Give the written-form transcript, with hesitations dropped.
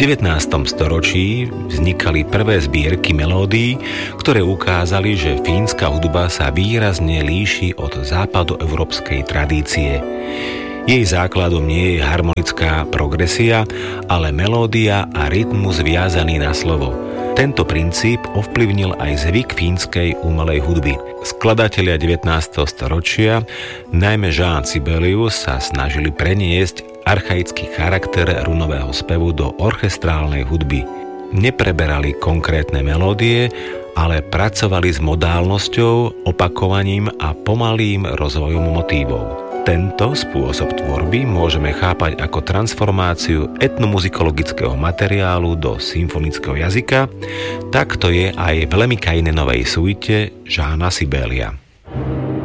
19. storočí vznikali prvé zbierky melódií, ktoré ukázali, že fínska hudba sa výrazne líši od západoeurópskej tradície. Jej základom nie je harmonická progresia, ale melódia a rytmus viazaný na slovo. Tento princíp ovplyvnil aj zvyk fínskej umelej hudby. Skladatelia 19. storočia, najmä Jean Sibelius, sa snažili preniesť archaický charakter runového spevu do orchestrálnej hudby. Nepreberali konkrétne melódie, ale pracovali s modálnosťou, opakovaním a pomalým rozvojom motívov. Tento spôsob tvorby môžeme chápať ako transformáciu etnomuzikologického materiálu do symfonického jazyka, tak to je aj v Lemminkäinenovej suite Jeana Sibelia.